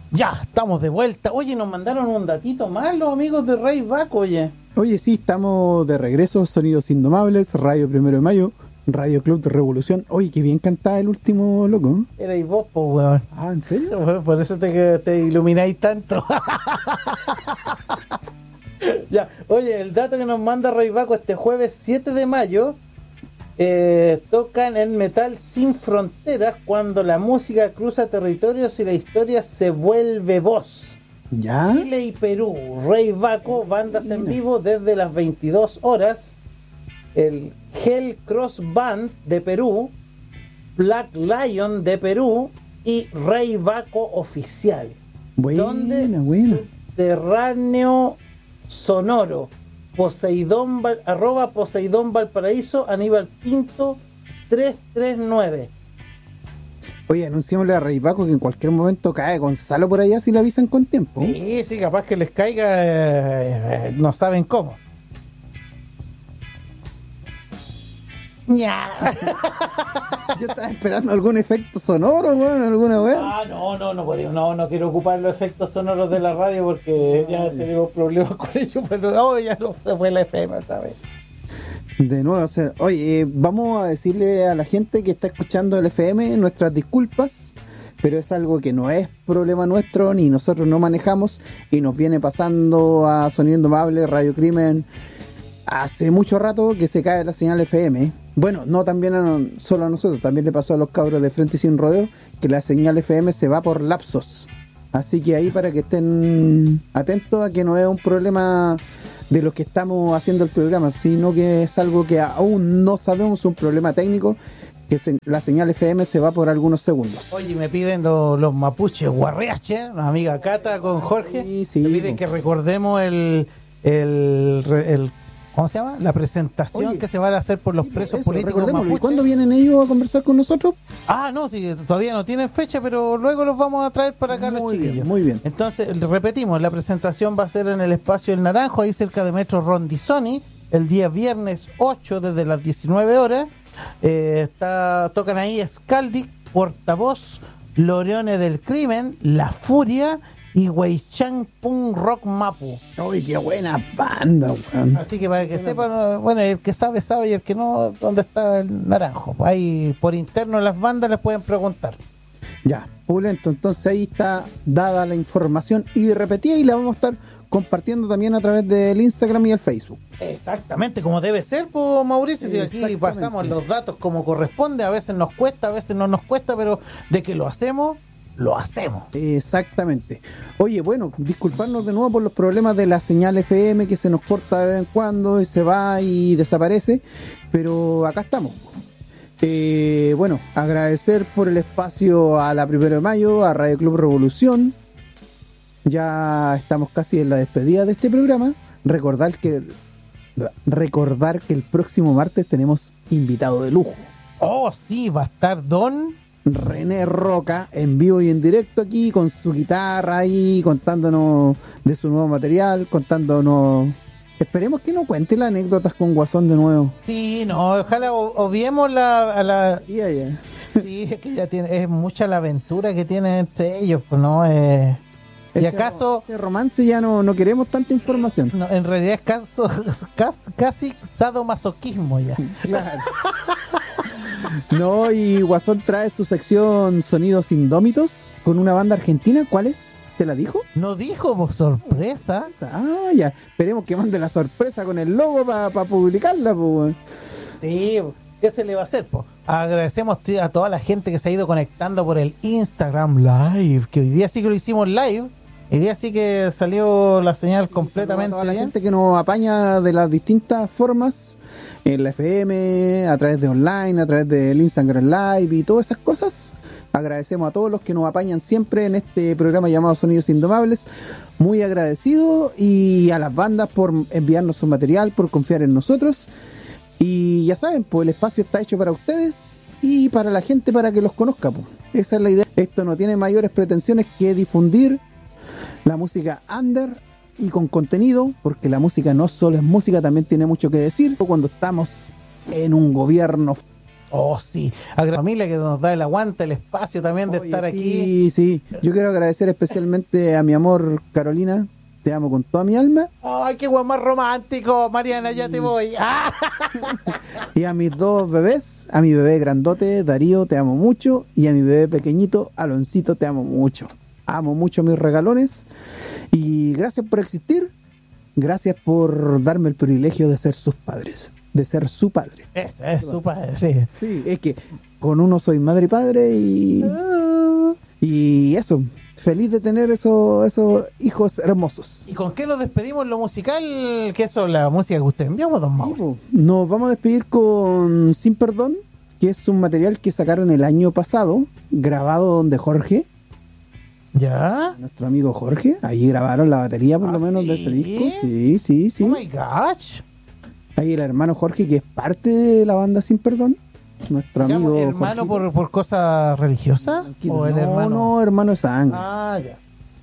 Ya, estamos de vuelta. Oye, nos mandaron un datito más los amigos de Rey Baco, oye. Oye, sí, estamos de regreso, Sonidos Indomables, Radio Primero de Mayo, Radio Club de Revolución. Oye, qué bien cantaba el último loco. Erais vos, po, weón. Ah, ¿en serio? Por eso te ilumináis tanto. Ya, oye, el dato que nos manda Rey Baco este jueves 7 de mayo, tocan el Metal Sin Fronteras cuando la música cruza territorios y la historia se vuelve voz. ¿Ya? Chile y Perú, Rey Baco, bandas en vivo desde las 22 horas. El Hell Cross Band de Perú, Black Lion de Perú y Rey Baco Oficial. Buena, Donde buena. Subterráneo Sonoro, @ Poseidón Valparaíso, Aníbal Pinto 339. Oye, anunciémosle a Rey Baco que en cualquier momento cae Gonzalo por allá si le avisan con tiempo. Sí, sí, capaz que les caiga, no saben cómo. Ya. Yo estaba esperando algún efecto sonoro, weón, alguna weá. Ah, no quiero ocupar los efectos sonoros de la radio porque ya tengo problemas con ellos, pero no, ya no se fue la FM otra vez. De nuevo, o sea, oye, vamos a decirle a la gente que está escuchando el FM nuestras disculpas, pero es algo que no es problema nuestro, ni nosotros no manejamos, y nos viene pasando a Sonido Indomable, Radio Crimen, hace mucho rato que se cae la señal FM. Bueno, no también solo a nosotros, también le pasó a los cabros de Frente y Sin Rodeo, que la señal FM se va por lapsos. Así que ahí para que estén atentos a que no es un problema de los que estamos haciendo el programa, sino que es algo que aún no sabemos, un problema técnico, que la señal FM se va por algunos segundos. Oye, me piden los mapuches guarriache, la amiga Cata con Jorge, Sí, me piden que recordemos el ¿cómo se llama? La presentación. Oye, que se va a hacer por los presos políticos recordémoslo. ¿Y mapuches. cuándo vienen ellos a conversar con nosotros? Ah, no, sí, todavía no tienen fecha, pero luego los vamos a traer para acá los chiquillos. Muy bien. Entonces, repetimos, la presentación va a ser en el espacio El Naranjo, ahí cerca de Metro Rondizoni, el día viernes 8 desde las 19 horas. Tocan ahí Scaldic, Portavoz, Loreone del Crimen, La Furia y Weichang Punk Rock Mapu. ¡Uy, qué buena banda, weón! Así que para que sepan, bueno, el que sabe, sabe, y el que no, ¿dónde está el naranjo? Ahí por interno las bandas les pueden preguntar. Ya, pulento, entonces ahí está dada la información y repetida, y la vamos a estar compartiendo también a través del Instagram y el Facebook. Exactamente, como debe ser, pues, Mauricio, si aquí pasamos los datos como corresponde, a veces nos cuesta, a veces no nos cuesta, pero de que lo hacemos. Exactamente. Oye, bueno, disculparnos de nuevo por los problemas de la señal FM que se nos corta de vez en cuando y se va y desaparece, pero acá estamos. Bueno, agradecer por el espacio a la Primero de Mayo, a Radio Club Revolución. Ya estamos casi en la despedida de este programa. Recordar que el próximo martes tenemos invitado de lujo. Oh, sí, va a estar Don René Roca en vivo y en directo aquí con su guitarra ahí, contándonos de su nuevo material, contándonos. Esperemos que nos cuente las anécdotas con Guasón de nuevo. Sí, no, ojalá obviemos la... Sí, es que ya es mucha la aventura que tienen entre ellos, pues no es... ¿Y acaso ese romance ya no queremos tanta información? No, en realidad es casi sadomasoquismo ya. Claro. No, y Guasón trae su sección Sonidos Indómitos con una banda argentina. ¿Cuál es? ¿Te la dijo? No dijo, por sorpresa. Ah, ya. Esperemos que mande la sorpresa con el logo para publicarla, pues. Sí, ¿qué se le va a hacer, po? Agradecemos a toda la gente que se ha ido conectando por el Instagram Live, que hoy día sí que lo hicimos live. Hoy día sí que salió la señal completamente. A toda la gente que nos apaña de las distintas formas, en la FM, a través de online, a través del Instagram Live y todas esas cosas. Agradecemos a todos los que nos apañan siempre en este programa llamado Sonidos Indomables. Muy agradecido, y a las bandas por enviarnos su material, por confiar en nosotros. Y ya saben, pues el espacio está hecho para ustedes y para la gente, para que los conozca, pues. Esa es la idea. Esto no tiene mayores pretensiones que difundir la música under y con contenido, porque la música no solo es música, también tiene mucho que decir. Cuando estamos en un gobierno Oh, sí. A la familia que nos da el aguante, el espacio también de Oye, estar sí, aquí. Sí, yo quiero agradecer especialmente a mi amor Carolina, te amo con toda mi alma, ¡Ay, qué guay más romántico! Mariana, ya te voy. ¡Ah! y a mis dos bebés, a mi bebé grandote Darío, te amo mucho, y a mi bebé pequeñito Aloncito, te amo mucho. Amo mucho a mis regalones, y gracias por existir, gracias por darme el privilegio de ser sus padres, de ser su padre. Ese es su padre, sí. Sí, es que con uno soy madre y padre, y eso, feliz de tener esos hijos hermosos. ¿Y con qué nos despedimos en lo musical? ¿Qué es la música que usted envió, don Mauro? Nos vamos a despedir con Sin Perdón, que es un material que sacaron el año pasado, grabado donde Jorge, ¿Ya? nuestro amigo Jorge, ahí grabaron la batería por lo menos de ese ¿sí? disco. Sí. Oh my gosh. Ahí el hermano Jorge, que es parte de la banda Sin Perdón, nuestro amigo ¿Hermano Jorgito. por cosas religiosas? ¿O el hermano? No, hermano de sangre. Ah, ya.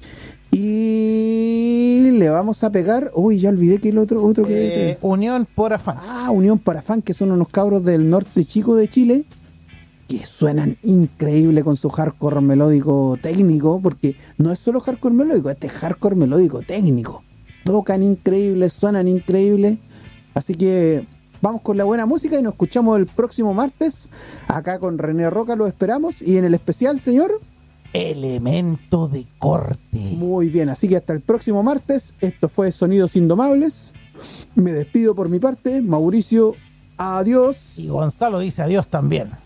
Y le vamos a pegar, uy, ya olvidé que el otro que... Unión por afán. Unión para Fan, que son unos cabros del norte chico de Chile, que suenan increíble con su hardcore melódico técnico, porque no es solo hardcore melódico, este es hardcore melódico técnico. Tocan increíble, suenan increíble. Así que vamos con la buena música y nos escuchamos el próximo martes. Acá con René Roca lo esperamos. Y en el especial, señor, Elemento de corte. muy bien, así que hasta el próximo martes. Esto fue Sonidos Indomables. Me despido por mi parte. Mauricio, adiós. Y Gonzalo dice adiós también.